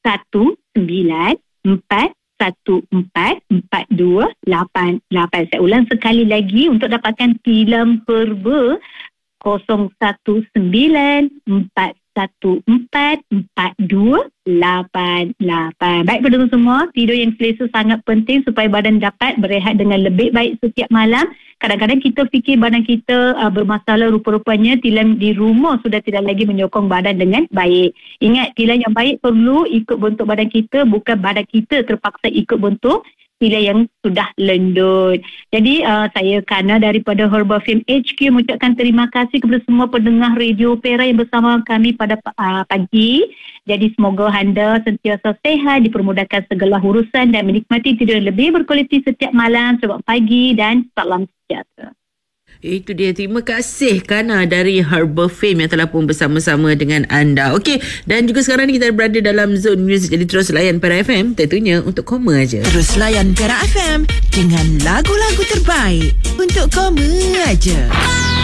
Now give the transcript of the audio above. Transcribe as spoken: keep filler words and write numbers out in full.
satu sembilan empat satu empat empat dua lapan lapan. Saya ulang sekali lagi untuk dapatkan filem Herba kosong satu sembilan empat satu empat empat dua lapan lapan. Baik pendengar semua, tidur yang selesa sangat penting supaya badan dapat berehat dengan lebih baik setiap malam. Kadang-kadang kita fikir badan kita uh, bermasalah, rupa-rupanya tilam di rumah sudah tidak lagi menyokong badan dengan baik. Ingat, tilam yang baik perlu ikut bentuk badan kita, bukan badan kita terpaksa ikut bentuk tilam yang sudah lendut. Jadi uh, saya Kana daripada Herba Film H Q mengucapkan terima kasih kepada semua pendengar Radio Opera yang bersama kami pada uh, pagi. Jadi semoga anda sentiasa sehat, dipermudahkan segala urusan dan menikmati tidur yang lebih berkualiti setiap malam. Selamat pagi dan salam sejahtera. Itu dia. Terima kasih Kana dari Herba Film yang telah pun bersama-sama dengan anda. Okey, dan juga sekarang ni kita berada dalam Zone Music. Jadi terus layan Perak F M, tentunya untuk koma aja. Terus layan Perak F M dengan lagu-lagu terbaik untuk koma aja.